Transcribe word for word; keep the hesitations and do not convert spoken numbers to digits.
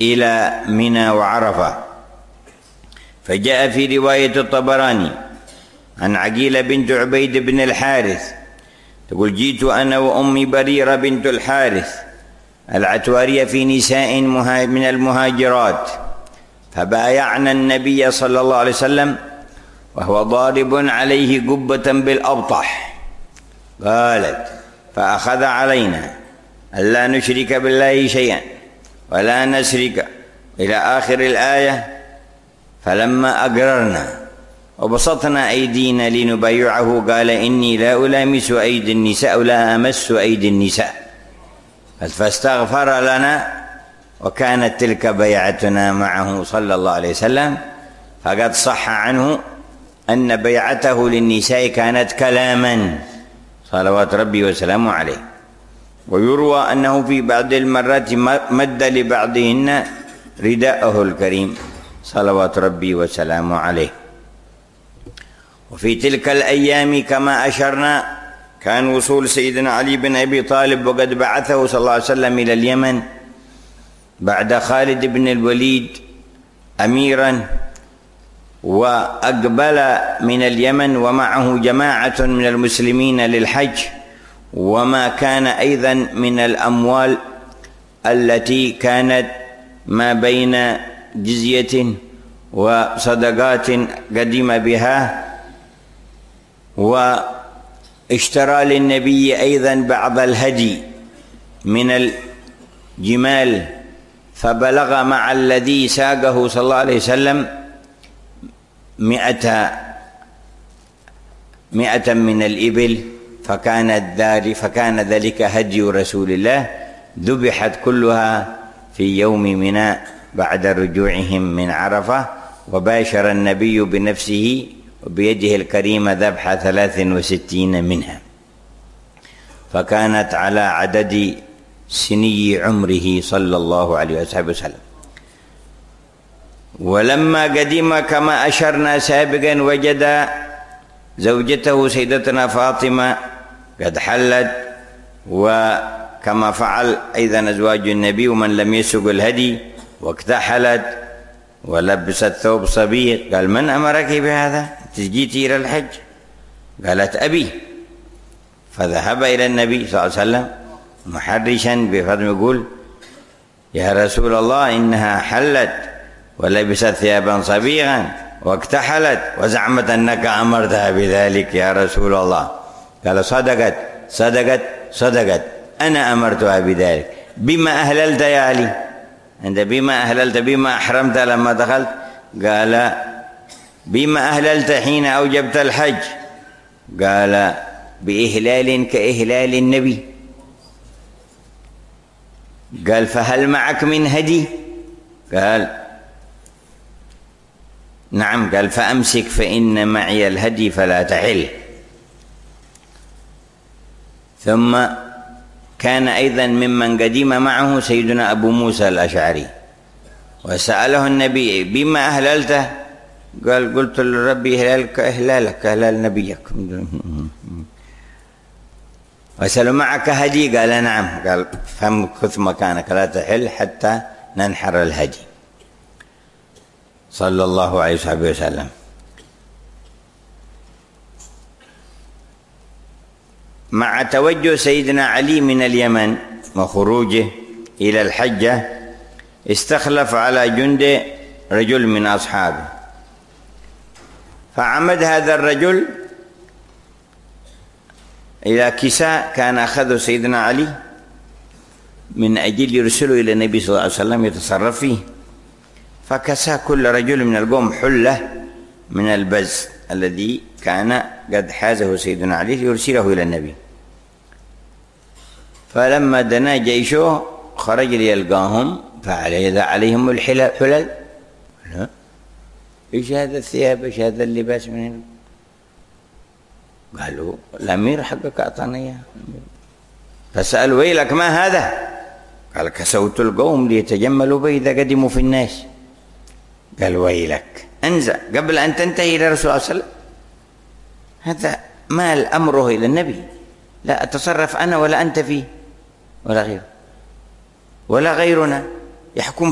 إلى منى وعرفة. فجاء في رواية الطبراني عن عقيلة بنت عبيد بن الحارث تقول: جئت أنا وأمي بريرة بنت الحارث العتوارية في نساء من المهاجرات، فبايعنا النبي صلى الله عليه وسلم وهو ضارب عليه قبة بالأبطح. قالت: فأخذ علينا ألا نشرك بالله شيئا ولا نسرك إلى آخر الآية. فلما أقررنا وبسطنا أيدينا لنبايعه قال: إني لا ألامس أيدي النساء ولا أمس أيدي النساء. فاستغفر لنا، وكانت تلك بيعتنا معه صلى الله عليه وسلم. فقد صح عنه أن بيعته للنساء كانت كلاما صلوات ربي وسلامه عليه. ويروى أنه في بعض المرات مد لبعضهن رداءه الكريم صلوات ربي وسلامه عليه. وفي تلك الأيام كما أشرنا كان وصول سيدنا علي بن أبي طالب وقد بعثه صلى الله عليه وسلم إلى اليمن بعد خالد بن الوليد أميرا، وأقبل من اليمن ومعه جماعة من المسلمين للحج، وما كان أيضا من الأموال التي كانت ما بين جزية وصدقات قدم بها. واشترى للنبي أيضا بعض الهدي من الجمال، فبلغ مع الذي ساقه صلى الله عليه وسلم مئة مئة من الإبل، فكانت ذلك فكان ذلك هدي رسول الله، ذبحت كلها في يوم منى بعد رجوعهم من عرفة. وباشر النبي بنفسه وبيده الكريمة ذبح ثلاث وستين منها، فكانت على عدد سني عمره صلى الله عليه وسلم. ولما قدم كما أشرنا سابقا وجد زوجته سيدتنا فاطمة قد حلت، وكما فعل أيضا أزواج النبي ومن لم يسق الهدي، واكتحلت ولبست ثوب صبيغ. قال: من أمرك بهذا؟ جئتي إلى الحج؟ قالت: أبي. فذهب إلى النبي صلى الله عليه وسلم محرشا بفضل، يقول: يا رسول الله إنها حلت ولبست ثيابا صبيغا واكتحلت وزعمت أنك أمرتها بذلك يا رسول الله. قال: صدقت صدقت صدقت، أنا أمرتها بذلك. بما أهللت يا علي؟ عند بما أهللت، بما أحرمت لما دخلت؟ قال: بما أهللت حين أوجبت الحج؟ قال: بإهلال كإهلال النبي. قال: فهل معك من هدي؟ قال: نعم. قال: فأمسك فإن معي الهدي فلا تحل. ثم كان أيضا ممن قدم معه سيدنا أبو موسى الأشعري، وسأله النبي: بما أهللته؟ قال: قلت لربي إهلالك إهلالك إهلال نبيك. وسأل: معك هدي؟ قال: نعم. قال: فامكث مكانك لا تحل حتى ننحر الهدي صلى الله عليه وسلم. مع توجه سيدنا علي من اليمن وخروجه إلى الحجة استخلف على جند رجل من أصحابه، فعمد هذا الرجل إلى كساء كان أخذه سيدنا علي من أجل يرسله إلى النبي صلى الله عليه وسلم يتصرف فيه. فكسى كل رجل من القوم حلة من البز الذي كان قد حازه سيدنا علي ليرسله إلى النبي. فلما دنا جيشه خرج ليلقاهم فعليه عليهم الحلل. حلل لا، إيش هذا الثياب؟ إيش هذا اللباس؟ من هنا؟ قالوا: الأمير حقك أعطانا إياه. فسأل: ويلك ما هذا؟ قال: كسوت القوم ليتجملوا بي إذا قدموا في الناس. قال: ويلك، انزع قبل أن تنتهي إلى رسول الله صلى الله عليه وسلم. هذا مال أمره إلى النبي، لا أتصرف أنا ولا أنت فيه ولا غيره ولا غيرنا يحكم